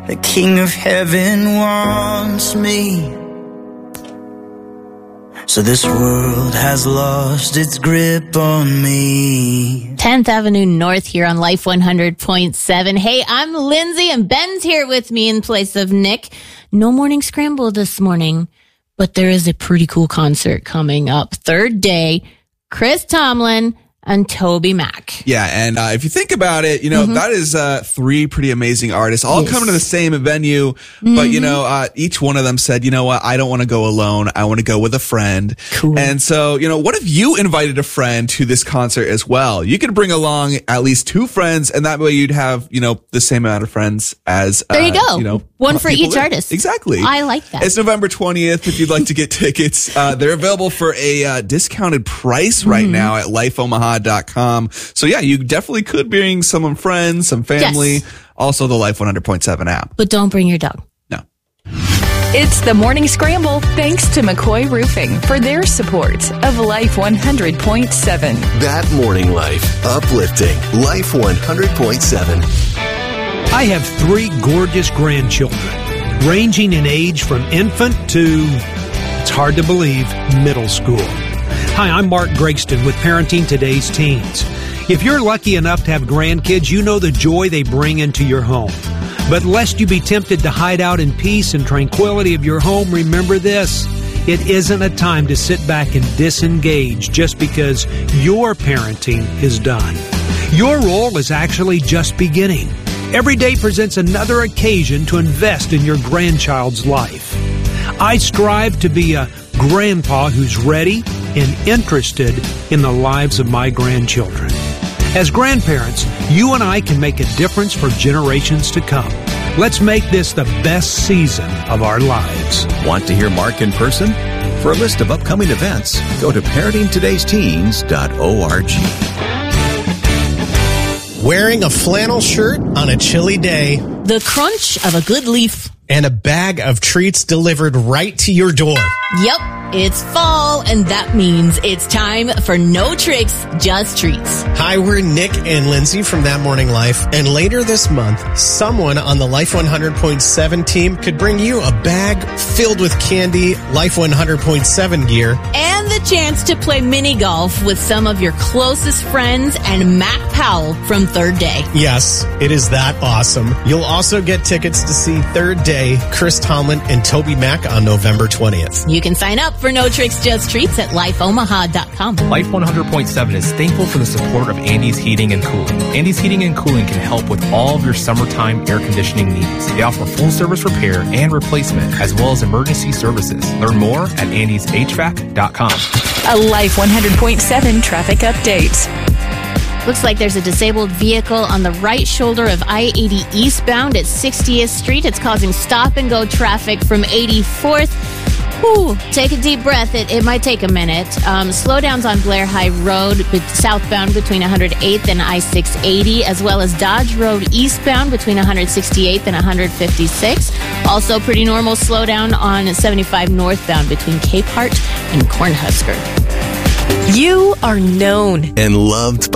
The King of Heaven wants me. So this world has lost its grip on me. 10th Avenue North here on Life 100.7. Hey, I'm Lindsay and Ben's here with me in place of Nick. No morning scramble this morning, but there is a pretty cool concert coming up. Third day, Chris Tomlin and Toby Mac. Yeah, and if you think about it, you know, that is three pretty amazing artists, all coming to the same venue, but, you know, each one of them said, you know what, I don't want to go alone. I want to go with a friend. Cool. And so, you know, what if you invited a friend to this concert as well? You could bring along at least two friends, and that way you'd have, you know, the same amount of friends as, there you go. You know, one for each there. artist. Exactly. I like that. It's November 20th. If you'd like to get tickets, they're available for a discounted price right now at lifeomaha.com. So yeah, you definitely could bring some friends, some family, also the Life 100.7 app. But don't bring your dog. No. It's the Morning Scramble, thanks to McCoy Roofing for their support of Life 100.7. That morning life, uplifting Life 100.7. I have three gorgeous grandchildren, ranging in age from infant to, it's hard to believe, middle school. Hi, I'm Mark Gregston with Parenting Today's Teens. If you're lucky enough to have grandkids, you know the joy they bring into your home. But lest you be tempted to hide out in peace and tranquility of your home, remember this. It isn't a time to sit back and disengage just because your parenting is done. Your role is actually just beginning. Every day presents another occasion to invest in your grandchild's life. I strive to be a grandpa who's ready and interested in the lives of my grandchildren. As grandparents, you and I can make a difference for generations to come. Let's make this the best season of our lives. Want to hear Mark in person? For a list of upcoming events, go to parentingtodaysteens.org. Wearing a flannel shirt on a chilly day. The crunch of a good leaf. And a bag of treats delivered right to your door. Yep, it's fall, and that means it's time for No Tricks, Just Treats. Hi, we're Nick and Lindsay from That Morning Life, and later this month, someone on the Life 100.7 team could bring you a bag filled with candy, Life 100.7 gear, and the chance to play mini golf with some of your closest friends and Mac Powell from Third Day. Yes, it is that awesome. You'll also get tickets to see Third Day, Chris Tomlin and Toby Mac on November 20th. You can sign up for No Tricks, Just Treats at lifeomaha.com. Life 100.7 is thankful for the support of Andy's Heating and Cooling. Andy's Heating and Cooling can help with all of your summertime air conditioning needs. They offer full service repair and replacement, as well as emergency services. Learn more at andyshvac.com. A Life 100.7 traffic update. Looks like there's a disabled vehicle on the right shoulder of I-80 eastbound at 60th Street. It's causing stop-and-go traffic from 84th. Ooh, take a deep breath. It might take a minute. Slowdowns on Blair High Road, southbound between 108th and I-680, as well as Dodge Road eastbound between 168th and 156. Also pretty normal slowdown on 75 northbound between Cape Hart and Cornhusker. You are known and loved by